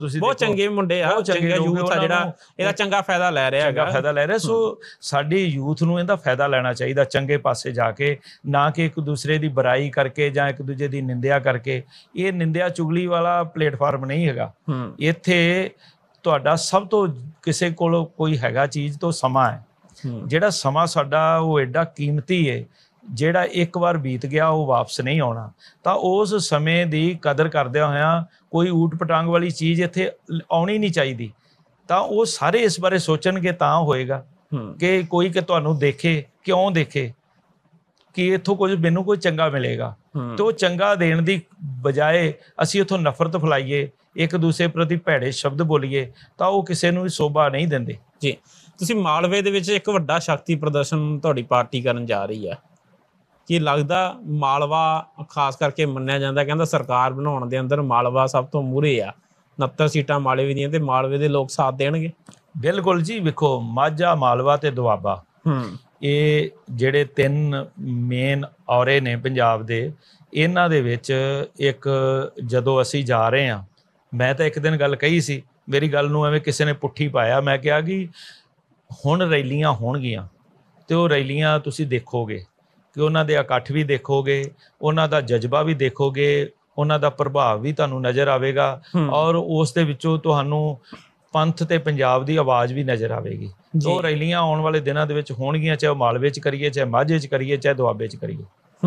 ਬਹੁਤ ਚੰਗੇ ਮੁੰਡੇ ਆ, ਚੰਗਾ ਯੂਥ ਆ ਜਿਹੜਾ ਇਹਦਾ ਚੰਗਾ ਫਾਇਦਾ ਲੈ ਰਿਹਾ ਹੈਗਾ, ਚੰਗਾ ਫਾਇਦਾ ਲੈ ਰਿਹਾ। ਸੋ ਸਾਡੀ ਯੂਥ ਨੂੰ ਇਹਦਾ ਫਾਇਦਾ ਲੈਣਾ ਚਾਹੀਦਾ, ਚੰਗੇ ਪਾਸੇ ਜਾ ਕੇ, ਨਾ ਕਿ ਇੱਕ ਦੂਸਰੇ ਦੀ ਬੁਰਾਈ ਕਰਕੇ ਜਾਂ ਇੱਕ ਦੂਜੇ ਦੀ ਨਿੰਦਿਆ ਕਰਕੇ। ਇਹ ਨਿੰਦਿਆ ਚੁਗਲੀ ਵਾਲਾ ਪਲੇਟਫਾਰਮ ਨਹੀਂ ਹੈਗਾ। ਇੱਥੇ ਤੁਹਾਡਾ ਸਭ ਤੋਂ ਕਿਸੇ ਕੋਲ ਕੋਈ ਹੈਗਾ ਚੀਜ਼ ਤੋਂ ਸਮਾਂ ਹੈ। ਜਿਹੜਾ ਸਮਾਂ ਸਾਡਾ ਉਹ ਐਡਾ ਕੀਮਤੀ ਹੈ, ਜਿਹੜਾ ਇੱਕ ਵਾਰ ਬੀਤ ਗਿਆ ਉਹ ਵਾਪਸ ਨਹੀਂ ਆਉਣਾ। ਤਾਂ ਉਸ ਸਮੇਂ ਦੀ ਕਦਰ ਕਰਦਿਆਂ ਹੋਇਆਂ ਕੋਈ ਊਟ ਪਟਾਂਗ ਵਾਲੀ ਚੀਜ਼ ਇੱਥੇ ਆਉਣੀ ਨਹੀਂ ਚਾਹੀਦੀ। ਤਾਂ ਉਹ ਸਾਰੇ ਇਸ ਬਾਰੇ ਸੋਚਣਗੇ ਤਾਂ ਹੋਏਗਾ ਕਿ ਕੋਈ ਕਿ ਤੁਹਾਨੂੰ ਦੇਖੇ, ਕਿਉਂ ਦੇਖੇ, ਕਿ ਇੱਥੋਂ ਕੁਝ ਮੈਨੂੰ ਕੋਈ ਚੰਗਾ ਮਿਲੇਗਾ। ਤੇ ਉਹ ਚੰਗਾ ਦੇਣ ਦੀ ਬਜਾਏ ਅਸੀਂ ਉੱਥੋਂ ਨਫ਼ਰਤ ਫੈਲਾਈਏ, ਇੱਕ ਦੂਸਰੇ ਪ੍ਰਤੀ ਭੈੜੇ ਸ਼ਬਦ ਬੋਲੀਏ, ਤਾਂ ਉਹ ਕਿਸੇ ਨੂੰ ਵੀ ਸ਼ੋਭਾ ਨਹੀਂ ਦਿੰਦੇ ਜੀ। ਤੁਸੀਂ ਮਾਲਵੇ ਦੇ ਵਿੱਚ ਇੱਕ ਵੱਡਾ ਸ਼ਕਤੀ ਪ੍ਰਦਰਸ਼ਨ ਤੁਹਾਡੀ ਪਾਰਟੀ ਕਰਨ ਜਾ ਰਹੀ ਹੈ, ਕੀ ਲੱਗਦਾ ਮਾਲਵਾ ਖਾਸ ਕਰਕੇ ਮੰਨਿਆ ਜਾਂਦਾ, ਕਹਿੰਦਾ ਸਰਕਾਰ ਬਣਾਉਣ ਦੇ ਅੰਦਰ ਮਾਲਵਾ ਸਭ ਤੋਂ ਮੂਹਰੇ ਆ, 69 ਸੀਟਾਂ ਮਾਲਵੇ ਦੀਆਂ, ਤੇ ਮਾਲਵੇ ਦੇ ਲੋਕ ਸਾਥ ਦੇਣਗੇ? ਬਿਲਕੁਲ ਜੀ। ਵੇਖੋ, ਮਾਝਾ, ਮਾਲਵਾ ਤੇ ਦੁਆਬਾ, ਇਹ ਜਿਹੜੇ ਤਿੰਨ ਮੇਨ ਔਰੇ ਨੇ ਪੰਜਾਬ ਦੇ, ਇਹਨਾਂ ਦੇ ਵਿੱਚ ਇੱਕ ਜਦੋਂ ਅਸੀਂ ਜਾ ਰਹੇ ਹਾਂ, ਮੈਂ ਤਾਂ ਇੱਕ ਦਿਨ ਗੱਲ ਕਹੀ ਸੀ, ਮੇਰੀ ਗੱਲ ਨੂੰ ਐਵੇਂ ਕਿਸੇ ਨੇ ਪੁੱਠੀ ਪਾਇਆ। ਮੈਂ ਕਿਹਾ ਕਿ ਹੁਣ ਰੈਲੀਆਂ ਹੋਣਗੀਆਂ ਤੇ ਉਹ ਰੈਲੀਆਂ ਤੁਸੀਂ ਦੇਖੋਗੇ ਕਿ ਉਹਨਾਂ ਦੇ ਇਕੱਠ ਵੀ ਦੇਖੋਗੇ, ਉਹਨਾਂ ਦਾ ਜਜ਼ਬਾ ਵੀ ਦੇਖੋਗੇ, ਉਹਨਾਂ ਦਾ ਪ੍ਰਭਾਵ ਵੀ ਤੁਹਾਨੂੰ ਨਜ਼ਰ ਆਵੇਗਾ, ਔਰ ਉਸ ਦੇ ਵਿੱਚੋਂ ਤੁਹਾਨੂੰ ਪੰਥ ਤੇ ਪੰਜਾਬ ਦੀ ਆਵਾਜ਼ ਵੀ ਨਜ਼ਰ ਆਵੇਗੀ। ਉਹ ਰੈਲੀਆਂ ਆਉਣ ਵਾਲੇ ਦਿਨਾਂ ਦੇ ਵਿੱਚ ਹੋਣਗੀਆਂ, ਚਾਹੇ ਉਹ ਮਾਲਵੇ 'ਚ ਕਰੀਏ, ਚਾਹੇ ਮਾਝੇ 'ਚ ਕਰੀਏ, ਚਾਹੇ ਦੁਆਬੇ 'ਚ ਕਰੀਏ।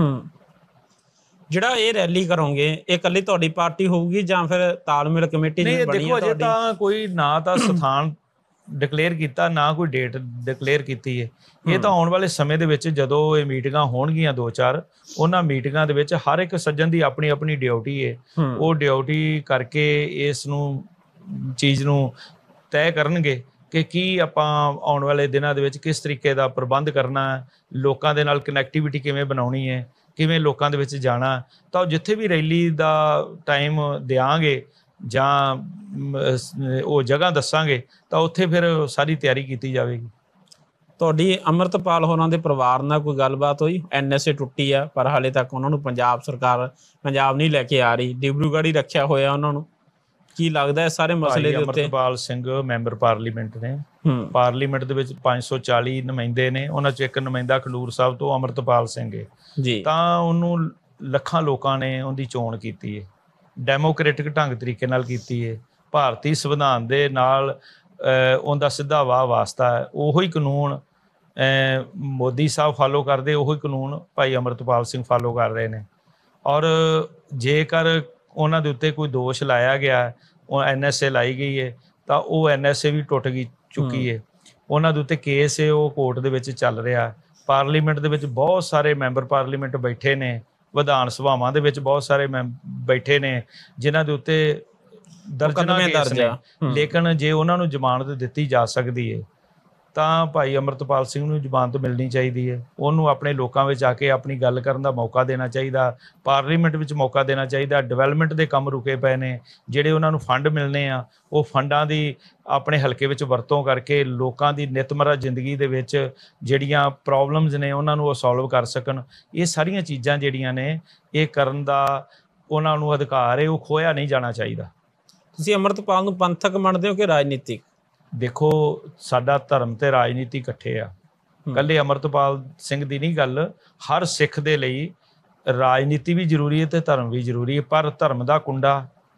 ਜਿਹੜਾ ਇਹ ਰੈਲੀ ਕਰੋਗੇ, ਇਹ ਇਕੱਲੀ ਤੁਹਾਡੀ ਪਾਰਟੀ ਹੋਊਗੀ ਜਾਂ ਫਿਰ ਤਾਲਮੇਲ ਕਮੇਟੀ ਨਹੀਂ? ਦੇਖੋ, ਅਜੇ ਤਾਂ ਕੋਈ ਨਾ ਤਾਂ ਸਥਾਨ ਡਿਕਲੇਅਰ ਕੀਤਾ, ਨਾ ਕੋਈ ਡੇਟ ਡਿਕਲੇਅਰ ਕੀਤੀ ਹੈ। ਇਹ ਤਾਂ ਆਉਣ ਵਾਲੇ ਸਮੇਂ ਦੇ ਵਿੱਚ ਜਦੋਂ ਇਹ ਮੀਟਿੰਗਾਂ ਹੋਣਗੀਆਂ 2-4, ਉਹਨਾਂ ਮੀਟਿੰਗਾਂ ਦੇ ਵਿੱਚ ਹਰ ਇੱਕ ਸੱਜਣ ਦੀ ਆਪਣੀ ਆਪਣੀ ਡਿਊਟੀ ਹੈ। ਉਹ ਡਿਊਟੀ ਕਰਕੇ ਇਸ ਨੂੰ ਚੀਜ਼ ਨੂੰ ਤੈਅ ਕਰਨਗੇ ਕਿ ਕੀ ਆਪਾਂ ਆਉਣ ਵਾਲੇ ਦਿਨਾਂ ਦੇ ਵਿੱਚ ਕਿਸ ਤਰੀਕੇ ਦਾ ਪ੍ਰਬੰਧ ਕਰਨਾ ਹੈ, ਲੋਕਾਂ ਦੇ ਨਾਲ ਕਨੈਕਟੀਵਿਟੀ ਕਿਵੇਂ ਬਣਾਉਣੀ ਹੈ, ਕਿਵੇਂ ਲੋਕਾਂ ਦੇ ਵਿੱਚ ਜਾਣਾ। ਤਾਂ ਜਿੱਥੇ ਵੀ ਰੈਲੀ ਦਾ ਟਾਈਮ ਦਿਆਂਗੇ ਜਾਂ ਉਹ ਜਗ੍ਹਾ ਦੱਸਾਂਗੇ, ਤਾਂ ਉੱਥੇ ਫਿਰ ਸਾਰੀ ਤਿਆਰੀ ਕੀਤੀ ਜਾਵੇਗੀ। ਤੁਹਾਡੀ ਅੰਮ੍ਰਿਤਪਾਲ ਹੋਰਾਂ ਦੇ ਪਰਿਵਾਰ ਨਾਲ ਕੋਈ ਗੱਲਬਾਤ ਹੋਈ? NSA ਟੁੱਟੀ ਆ, ਪਰ ਹਾਲੇ ਤੱਕ ਉਹਨਾਂ ਨੂੰ ਪੰਜਾਬ ਸਰਕਾਰ ਪੰਜਾਬ ਨਹੀਂ ਲੈ ਕੇ ਆ ਰਹੀ, ਡਿਬਰੂਗੜ੍ਹ ਹੀ ਰੱਖਿਆ ਹੋਇਆ ਉਹਨਾਂ ਨੂੰ। ਕੀ ਲੱਗਦਾ ਸਾਰੇ ਮਸਲੇ ਦੇ ਉੱਤੇ? ਅੰਮ੍ਰਿਤਪਾਲ ਸਿੰਘ ਮੈਂਬਰ ਪਾਰਲੀਮੈਂਟ ਨੇ, ਪਾਰਲੀਮੈਂਟ ਦੇ ਵਿੱਚ 540 ਨੁਮਾਇੰਦੇ ਨੇ, ਉਹਨਾਂ 'ਚ ਇੱਕ ਨੁਮਾਇੰਦਾ ਖਡੂਰ ਸਾਹਿਬ ਤੋਂ ਅੰਮ੍ਰਿਤਪਾਲ ਸਿੰਘ ਹੈ ਜੀ। ਤਾਂ ਉਹਨੂੰ ਲੱਖਾਂ ਲੋਕਾਂ ਨੇ ਉਹਦੀ ਚੋਣ ਕੀਤੀ ਹੈ, ਡੈਮੋਕ੍ਰੈਟਿਕ ਢੰਗ ਤਰੀਕੇ ਨਾਲ ਕੀਤੀ ਹੈ, ਭਾਰਤੀ ਸੰਵਿਧਾਨ ਦੇ ਨਾਲ ਉਹਦਾ ਸਿੱਧਾ ਵਾਹ ਵਾਸਤਾ ਹੈ। ਉਹੋ ਹੀ ਕਾਨੂੰਨ ਮੋਦੀ ਸਾਹਿਬ ਫਾਲੋ ਕਰਦੇ, ਉਹੀ ਕਾਨੂੰਨ ਭਾਈ ਅੰਮ੍ਰਿਤਪਾਲ ਸਿੰਘ ਫਾਲੋ ਕਰ ਰਹੇ ਨੇ। ਔਰ ਜੇਕਰ ਉਹਨਾਂ ਦੇ ਉੱਤੇ ਕੋਈ ਦੋਸ਼ ਲਾਇਆ ਗਿਆ, ਉਹ NSA ਲਾਈ ਗਈ ਹੈ, ਤਾਂ ਉਹ NSA ਵੀ ਟੁੱਟ ਚੁੱਕੀ ਹੈ। ਉਹਨਾਂ ਦੇ ਉੱਤੇ ਕੇਸ ਹੈ, ਉਹ ਕੋਰਟ ਦੇ ਵਿੱਚ ਚੱਲ ਰਿਹਾ। ਪਾਰਲੀਮੈਂਟ ਦੇ ਵਿੱਚ ਬਹੁਤ ਸਾਰੇ ਮੈਂਬਰ ਪਾਰਲੀਮੈਂਟ ਬੈਠੇ ਨੇ, ਵਿਧਾਨ ਸਭਾਵਾਂ ਦੇ ਵਿੱਚ ਬਹੁਤ ਸਾਰੇ ਬੈਠੇ ਨੇ ਜਿਨ੍ਹਾਂ ਦੇ ਉੱਤੇ ਦਰਜਨਾਂ ਕੇਸ ਨੇ। ਲੇਕਿਨ ਜੇ ਉਹਨਾਂ ਨੂੰ ਜ਼ਮਾਨਤ ਦਿੱਤੀ ਜਾ ਸਕਦੀ ਹੈ, ਤਾਂ ਭਾਈ ਅੰਮ੍ਰਿਤਪਾਲ ਸਿੰਘ ਨੂੰ ਜ਼ਮਾਨਤ ਮਿਲਣੀ ਚਾਹੀਦੀ ਹੈ। ਉਹਨੂੰ ਆਪਣੇ ਲੋਕਾਂ ਵਿੱਚ ਆ ਕੇ ਆਪਣੀ ਗੱਲ ਕਰਨ ਦਾ ਮੌਕਾ ਦੇਣਾ ਚਾਹੀਦਾ, ਪਾਰਲੀਮੈਂਟ ਵਿੱਚ ਮੌਕਾ ਦੇਣਾ ਚਾਹੀਦਾ। ਡਿਵੈਲਪਮੈਂਟ ਦੇ ਕੰਮ ਰੁਕੇ ਪਏ ਨੇ, ਜਿਹੜੇ ਉਹਨਾਂ ਨੂੰ ਫੰਡ ਮਿਲਣੇ ਆ, ਉਹ ਫੰਡਾਂ ਦੀ ਆਪਣੇ ਹਲਕੇ ਵਿੱਚ ਵਰਤੋਂ ਕਰਕੇ ਲੋਕਾਂ ਦੀ ਨਿਤਮਰਾ ਜ਼ਿੰਦਗੀ ਦੇ ਵਿੱਚ ਜਿਹੜੀਆਂ ਪ੍ਰੋਬਲਮਸ ਨੇ ਉਹਨਾਂ ਨੂੰ ਉਹ ਸੋਲਵ ਕਰ ਸਕਣ। ਇਹ ਸਾਰੀਆਂ ਚੀਜ਼ਾਂ ਜਿਹੜੀਆਂ ਨੇ, ਇਹ ਕਰਨ ਦਾ ਉਹਨਾਂ ਨੂੰ ਅਧਿਕਾਰ ਹੈ, ਉਹ ਖੋਇਆ ਨਹੀਂ ਜਾਣਾ ਚਾਹੀਦਾ। ਤੁਸੀਂ ਅੰਮ੍ਰਿਤਪਾਲ ਨੂੰ ਪੰਥਕ ਮੰਨਦੇ ਹੋ ਕਿ ਰਾਜਨੀਤਿਕ? ਦੇਖੋ, ਸਾਡਾ ਧਰਮ ਤੇ ਰਾਜਨੀਤੀ ਇਕੱਠੇ ਆ। ਇਕੱਲੇ ਅੰਮ੍ਰਿਤਪਾਲ ਸਿੰਘ ਦੀ ਨਹੀਂ ਗੱਲ, ਹਰ ਸਿੱਖ ਦੇ ਲਈ ਰਾਜਨੀਤੀ ਵੀ ਜ਼ਰੂਰੀ ਹੈ ਤੇ ਧਰਮ ਵੀ ਜ਼ਰੂਰੀ ਹੈ। ਪਰ ਧਰਮ ਦਾ ਕੁੰਡਾ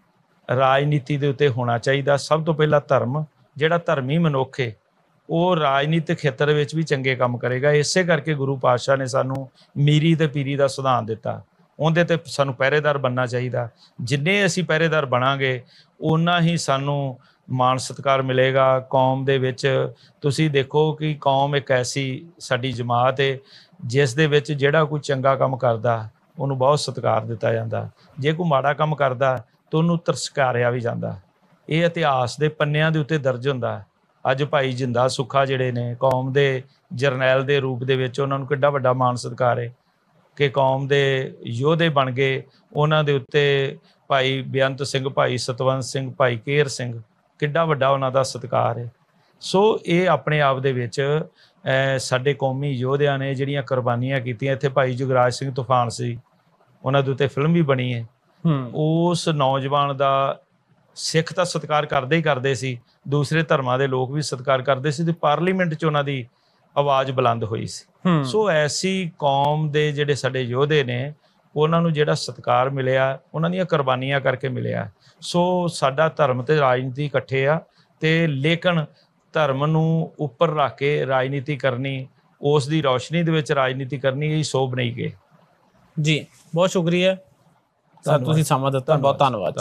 ਰਾਜਨੀਤੀ ਦੇ ਉੱਤੇ ਹੋਣਾ ਚਾਹੀਦਾ। ਸਭ ਤੋਂ ਪਹਿਲਾਂ ਧਰਮ, ਜਿਹੜਾ ਧਰਮੀ ਮਨੁੱਖ ਹੈ, ਉਹ ਰਾਜਨੀਤਿਕ ਖੇਤਰ ਵਿੱਚ ਵੀ ਚੰਗੇ ਕੰਮ ਕਰੇਗਾ। ਇਸੇ ਕਰਕੇ ਗੁਰੂ ਪਾਤਸ਼ਾਹ ਨੇ ਸਾਨੂੰ ਮੀਰੀ ਤੇ ਪੀਰੀ ਦਾ ਸਿਧਾਂਤ ਦਿੱਤਾ, ਉਹਦੇ ਤੇ ਸਾਨੂੰ ਪਹਿਰੇਦਾਰ ਬਣਨਾ ਚਾਹੀਦਾ। ਜਿੰਨੇ ਅਸੀਂ ਪਹਿਰੇਦਾਰ ਬਣਾਂਗੇ, ਓਨਾ ਹੀ ਸਾਨੂੰ ਮਾਣ ਸਤਿਕਾਰ ਮਿਲੇਗਾ ਕੌਮ ਦੇ ਵਿੱਚ। ਤੁਸੀਂ ਦੇਖੋ ਕਿ ਕੌਮ ਇੱਕ ਐਸੀ ਸਾਡੀ ਜਮਾਤ ਹੈ ਜਿਸ ਦੇ ਵਿੱਚ ਜਿਹੜਾ ਕੋਈ ਚੰਗਾ ਕੰਮ ਕਰਦਾ ਉਹਨੂੰ ਬਹੁਤ ਸਤਿਕਾਰ ਦਿੱਤਾ ਜਾਂਦਾ, ਜੇ ਕੋਈ ਮਾੜਾ ਕੰਮ ਕਰਦਾ ਤਾਂ ਉਹਨੂੰ ਤਿਰਸਕਾਰਿਆ ਵੀ ਜਾਂਦਾ। ਇਹ ਇਤਿਹਾਸ ਦੇ ਪੰਨਿਆਂ ਦੇ ਉੱਤੇ ਦਰਜ ਹੁੰਦਾ। ਅੱਜ ਭਾਈ ਜਿੰਦਾ ਸੁੱਖਾ ਜਿਹੜੇ ਨੇ ਕੌਮ ਦੇ ਜਰਨੈਲ ਦੇ ਰੂਪ ਦੇ ਵਿੱਚ, ਉਹਨਾਂ ਨੂੰ ਕਿੱਡਾ ਵੱਡਾ ਮਾਣ ਸਤਿਕਾਰ ਹੈ ਕਿ ਕੌਮ ਦੇ ਯੋਧੇ ਬਣ ਗਏ। ਉਹਨਾਂ ਦੇ ਉੱਤੇ ਭਾਈ ਬੇਅੰਤ ਸਿੰਘ, ਭਾਈ ਸਤਵੰਤ ਸਿੰਘ, ਭਾਈ ਕੇਹਰ ਸਿੰਘ, ਕਿੱਡਾ ਵੱਡਾ ਉਹਨਾਂ ਦਾ ਸਤਿਕਾਰ ਹੈ। ਸੋ ਇਹ ਆਪਣੇ ਆਪ ਦੇ ਵਿੱਚ ਸਾਡੇ ਕੌਮੀ ਯੋਧਿਆਂ ਨੇ ਜਿਹੜੀਆਂ ਕੁਰਬਾਨੀਆਂ ਕੀਤੀਆਂ। ਇੱਥੇ ਭਾਈ ਜੁਗਰਾਜ ਸਿੰਘ ਤੂਫਾਨ ਸੀ, ਉਹਨਾਂ ਦੇ ਉੱਤੇ ਫਿਲਮ ਵੀ ਬਣੀ ਹੈ। ਉਸ ਨੌਜਵਾਨ ਦਾ ਸਿੱਖ ਤਾਂ ਸਤਿਕਾਰ ਕਰਦੇ ਹੀ ਕਰਦੇ ਸੀ, ਦੂਸਰੇ ਧਰਮਾਂ ਦੇ ਲੋਕ ਵੀ ਸਤਿਕਾਰ ਕਰਦੇ ਸੀ, ਤੇ ਪਾਰਲੀਮੈਂਟ 'ਚ ਉਹਨਾਂ ਦੀ ਆਵਾਜ਼ ਬੁਲੰਦ ਹੋਈ ਸੀ। ਸੋ ਐਸੀ ਕੌਮ ਦੇ ਜਿਹੜੇ ਸਾਡੇ ਯੋਧੇ ਨੇ, ਉਹਨਾਂ ਨੂੰ ਜਿਹੜਾ ਸਤਿਕਾਰ ਮਿਲਿਆ ਉਹਨਾਂ ਦੀਆਂ ਕੁਰਬਾਨੀਆਂ ਕਰਕੇ ਮਿਲਿਆ। ਸੋ ਸਾਡਾ ਧਰਮ ਤੇ ਰਾਜਨੀਤੀ ਇਕੱਠੇ ਆ, ਤੇ ਲੇਕਿਨ ਧਰਮ ਨੂੰ ਉੱਪਰ ਰੱਖ ਕੇ ਰਾਜਨੀਤੀ ਕਰਨੀ, ਉਸ ਦੀ ਰੌਸ਼ਨੀ ਦੇ ਵਿੱਚ ਰਾਜਨੀਤੀ ਕਰਨੀ, ਇਹ ਸੋਭ ਨਹੀਂ ਗਏ। ਜੀ ਬਹੁਤ ਸ਼ੁਕਰੀਆ ਸਰ, ਤੁਸੀਂ ਸਮਾਂ ਦਿੱਤਾ, ਬਹੁਤ ਧੰਨਵਾਦ।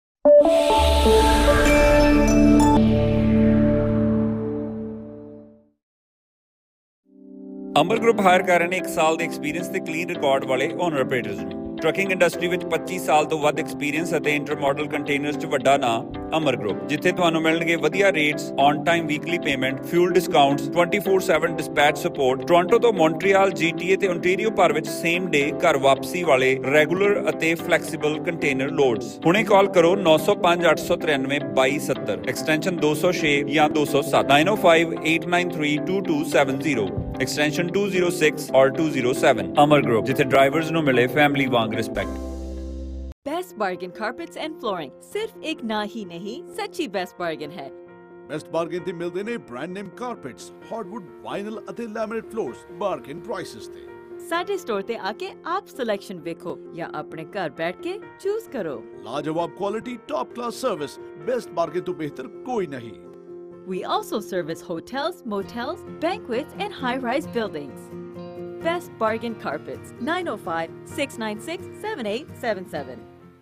ਅਮਰ ਗਰੁੱਪ ਹਾਇਰ ਕਰ ਰਹੇ ਨੇ 1 ਸਾਲ ਦੇ ਐਕਸਪੀਰੀਅੰਸ ਤੇ ਕਲੀਨ ਰਿਕਾਰਡ ਵਾਲੇ ਓਨਰ ਆਪਰੇਟਰਸ ਨੂੰ। ਟਰੱਕਿੰਗ ਇੰਡਸਟਰੀ ਵਿੱਚ 25 ਸਾਲ ਤੋਂ ਵੱਧ ਐਕਸਪੀਰੀਅੰਸ ਅਤੇ ਇੰਟਰ ਮਾਡਲ ਕੰਟੇਨਰਸ 'ਚ ਵੱਡਾ ਨਾਂ ਅਮਰ ਗਰੁੱਪ, ਜਿੱਥੇ ਤੁਹਾਨੂੰ ਮਿਲਣਗੇ ਵਧੀਆ rates, on time weekly payment, fuel discounts, 24/7 dispatch support. Toronto ਤੋਂ ਮੌਂਟਰੀਅਲ, GTA ਤੇ ਓਨਟਾਰੀਓ ਭਰ ਵਿੱਚ ਸੇਮ ਡੇ ਘਰ ਵਾਪਸੀ ਵਾਲੇ ਰੈਗੂਲਰ ਅਤੇ ਫਲੈਕਸੀਬਲ ਕੰਟੇਨਰ ਲੋਡਸ। ਹੁਣੇ ਕਾਲ ਕਰੋ 905 893 2270, ਐਕਸਟੈਂਸ਼ਨ 206 ਜਾਂ 207, 9058932270, ਐਕਸਟੈਂਸ਼ਨ 206 ਔਰ 207। ਅਮਰ ਗਰੁੱਪ, ਜਿੱਥੇ ਡਰਾਈਵਰਸ ਨੂੰ ਮਿਲੇ ਫੈਮਿਲੀ ਵਾਂਗ respect. Best bargain carpets and flooring सिर्फ एक ना ही नहीं, सच्ची बेस्ट बार्गेन है। बेस्ट बार्गेन ते मिलते ने brand name carpets, hardwood, vinyl अते लैमिनेट फ्लोर्स बार्गेन प्राइसेस ते। साडे स्टोर ते आके आप सिलेक्शन देखो या अपने घर बैठ के चूज करो। लाजवाब quality, top class service, best bargain तो बेहतर कोई नहीं। We also service hotels, motels, banquets and high-rise buildings. Best Bargain Carpets, 905 696 7877.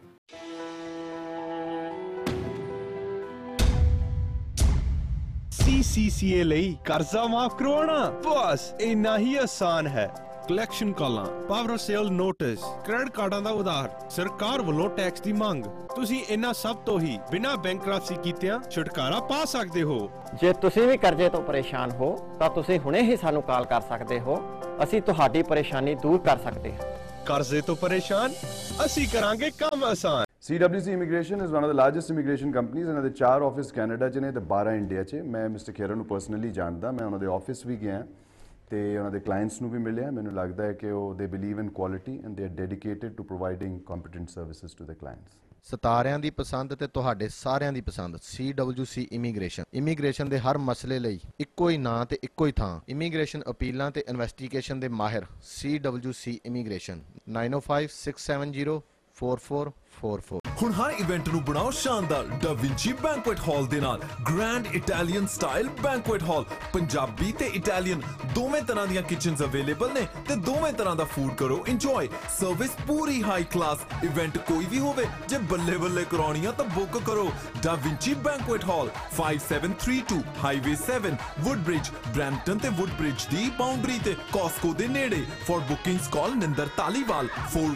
CCCA ਲਈ ਕਰਜ਼ਾ ਮਾਫ ਕਰਵਾਉਣਾ ਬਸ ਇੰਨਾ ਹੀ ਆਸਾਨ ਹੈ। ਕਲੈਕਸ਼ਨ ਕਾਲਾਂ, ਪਾਵਰ ਸੇਲ ਨੋਟਿਸ, ਕ੍ਰੈਡਿਟ ਕਾਰਡਾਂ ਦਾ ਉਧਾਰ, ਸਰਕਾਰ ਵੱਲੋਂ ਟੈਕਸ ਦੀ ਮੰਗ, ਤੁਸੀਂ ਇਹਨਾਂ ਸਭ ਤੋਂ ਹੀ ਬਿਨਾਂ ਬੈਂਕਰਪਸੀ ਕੀਤਿਆਂ ਛੁਟਕਾਰਾ ਪਾ ਸਕਦੇ ਹੋ। ਜੇ ਤੁਸੀਂ ਵੀ ਕਰਜ਼ੇ ਤੋਂ ਪਰੇਸ਼ਾਨ ਹੋ ਤਾਂ ਤੁਸੀਂ ਹੁਣੇ ਹੀ ਸਾਨੂੰ ਕਾਲ ਕਰ ਸਕਦੇ ਹੋ, ਅਸੀਂ ਤੁਹਾਡੀ ਪਰੇਸ਼ਾਨੀ ਦੂਰ ਕਰ ਸਕਦੇ ਹਾਂ। ਕਰਜ਼ੇ ਤੋਂ ਪਰੇਸ਼ਾਨ, ਅਸੀਂ ਕਰਾਂਗੇ ਕੰਮ ਆਸਾਨ। CWC Immigration is one of the largest immigration companies, ਇਹਨਾਂ ਦੇ 4 ਆਫਿਸ ਕੈਨੇਡਾ 'ਚ ਨੇ ਤੇ 12 ਇੰਡੀਆ 'ਚ। ਮੈਂ ਮਿਸਟਰ ਖੇਰਾ ਨੂੰ ਪਰਸਨਲੀ ਜਾਣਦਾ, ਮੈਂ ਉਹਨਾਂ ਦੇ ਆਫਿਸ ਵੀ ਗਿਆ ਤੇ ਉਹਨਾਂ ਦੇ ਕਲਾਇੰਟਸ ਨੂੰ ਵੀ ਮਿਲਿਆ। ਮੈਨੂੰ ਲੱਗਦਾ ਹੈ ਕਿ ਉਹ ਦੇ believe in quality and they are dedicated to providing competent services to the clients. ਸਿਤਾਰਿਆਂ ਦੀ ਪਸੰਦ ਤੇ ਤੁਹਾਡੇ ਸਾਰਿਆਂ ਦੀ ਪਸੰਦ CWC ਇਮੀਗ੍ਰੇਸ਼ਨ ਦੇ ਹਰ ਮਸਲੇ ਲਈ ਇੱਕੋ ਹੀ ਨਾਂ ਤੇ ਇੱਕੋ ਹੀ ਥਾਂ। ਇਮੀਗ੍ਰੇਸ਼ਨ ਅਪੀਲਾਂ ਤੇ ਇਨਵੈਸਟੀਗੇਸ਼ਨ ਦੇ ਮਾਹਿਰ CWC ਇਮੀਗ੍ਰੇਸ਼ਨ 905 670 4444। ਹੁਣ ਹਰ ਇਵੈਂਟ ਨੂੰ ਬਣਾਓ ਸ਼ਾਨਦਾਰ Da Vinci ਬੈਂਕੁਏਟ ਹਾਲ ਦੇ ਨਾਲ। ਗ੍ਰੈਂਡ ਇਟਾਲੀਅਨ ਸਟਾਈਲ ਬੈਂਕੁਏਟ ਹਾਲ, ਪੰਜਾਬੀ ਤੇ ਇਟਾਲੀਅਨ ਦੋਵੇਂ ਤਰ੍ਹਾਂ ਦੀਆਂ ਕਿਚਨਸ ਅਵੇਲੇਬਲ ਨੇ ਤੇ ਦੋਵੇਂ ਤਰ੍ਹਾਂ ਦਾ ਫੂਡ ਕਰੋ ਇੰਜੋਏ। ਸਰਵਿਸ ਪੂਰੀ ਹਾਈ ਕਲਾਸ। ਇਵੈਂਟ ਕੋਈ ਵੀ ਹੋਵੇ, ਜੇ ਬੱਲੇ ਬੱਲੇ ਕਰਾਉਣੀ ਆ ਤਾਂ ਬੁੱਕ ਕਰੋ Da Vinci ਬੈਂਕੁਏਟ ਹਾਲ, 5732 ਹਾਈਵੇ 7 ਵੁੱਡਬ੍ਰਿਜ, ਬ੍ਰੈਂਪਟਨ ਤੇ ਵੁੱਡਬ੍ਰਿਜ ਦੀ ਬਾਉਂਡਰੀ ਤੇ, ਕਾਸਕੋ ਦੇ ਨੇੜੇ। ਫॉर ਬੁਕਿੰਗਸ ਕਾਲ ਨਿੰਦਰ ਤਾਲੀਵਾਲ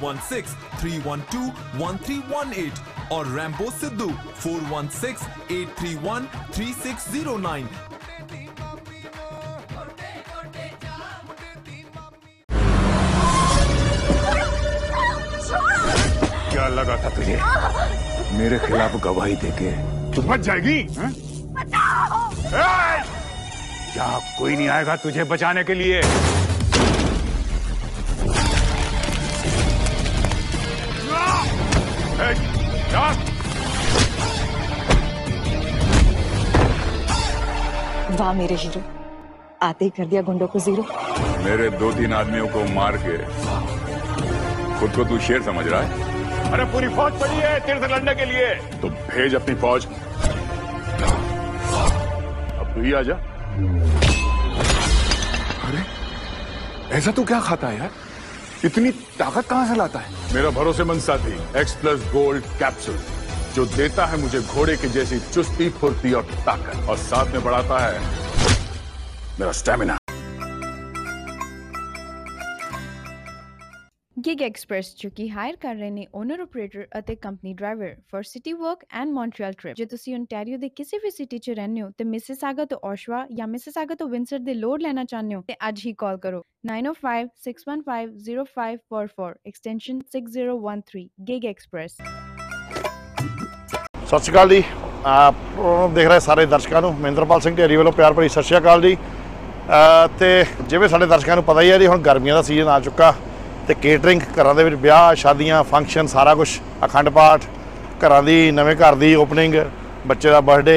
4163121318 और रैम्बो सिद्धू 4168313609। क्या लगा था तुझे मेरे खिलाफ गवाही देके तू बच जाएगी? यहाँ कोई नहीं आएगा तुझे बचाने के लिए। वाह मेरे हीरो, आते ही कर दिया गुंडों को जीरो। मेरे 2-3 आदमियों को मार के खुद को तू शेर समझ रहा है? अरे पूरी फौज पड़ी है तेरे से लड़ने के लिए, तो भेज अपनी फौज। अब तू ही आजा। अरे ऐसा तू क्या खाता है यार, इतनी ताकत कहां से लाता है? मेरा भरोसेमंद साथी X+ गोल्ड कैप्सूल, जो देता है मुझे घोड़े की जैसी चुस्ती, फुर्ती और ताकत, और साथ में बढ़ाता है मेरा स्टैमिना। गिग एक्सप्रेस जो कि हायर कर रहे ने ओनर ऑपरेटर ਅਤੇ company driver for city work and Montreal trip. ਜੇ ਤੁਸੀਂ ਓਨਟਾਰੀਓ ਦੇ ਕਿਸੇ ਵੀ ਸਿਟੀ 'ਚ ਰਹਿੰਦੇ ਹੋ ਤੇ ਮਿਸਿਸਾਗਾ ਤੋਂ ਓਸ਼ਵਾ ਜਾਂ ਮਿਸਿਸਾਗਾ ਤੋਂ ਵਿੰਸਰ ਦੇ ਲੋਡ ਲੈਣਾ ਚਾਹੁੰਦੇ ਹੋ ਤੇ ਅੱਜ ਹੀ ਕਾਲ ਕਰੋ 9056150544 ਐਕਸਟੈਂਸ਼ਨ 6013 गिग एक्सप्रेस। ਸਤਿ ਸ਼੍ਰੀ ਅਕਾਲ ਜੀ, ਦੇਖ ਰਹੇ ਸਾਰੇ ਦਰਸ਼ਕਾਂ ਨੂੰ ਮਹਿੰਦਰਪਾਲ ਸਿੰਘ ਢੇਰੀ ਵੱਲੋਂ ਪਿਆਰ ਭਰੀ ਸਤਿ ਸ਼੍ਰੀ ਅਕਾਲ ਜੀ। ਤੇ ਜਿਵੇਂ ਸਾਡੇ ਦਰਸ਼ਕਾਂ ਨੂੰ ਪਤਾ ਹੀ ਹੈ ਜੀ, ਹੁਣ ਗਰਮੀਆਂ ਦਾ ਸੀਜ਼ਨ ਆ ਚੁੱਕਾ ਤੇ ਕੇਟਰਿੰਗ ਘਰਾਂ ਦੇ ਵਿੱਚ ਵਿਆਹ ਸ਼ਾਦੀਆਂ ਫੰਕਸ਼ਨ ਸਾਰਾ ਕੁਝ, ਅਖੰਡ ਪਾਠ ਘਰਾਂ ਦੀ ਨਵੇਂ ਘਰ ਦੀ ਓਪਨਿੰਗ, ਬੱਚੇ ਦਾ ਬਰਥਡੇ